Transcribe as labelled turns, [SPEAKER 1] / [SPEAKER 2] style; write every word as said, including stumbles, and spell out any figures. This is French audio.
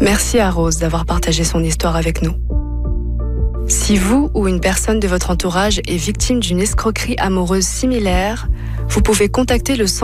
[SPEAKER 1] Merci à Rose d'avoir partagé son histoire avec nous. Si vous ou une personne de votre entourage est victime d'une escroquerie amoureuse similaire, vous pouvez contacter le centre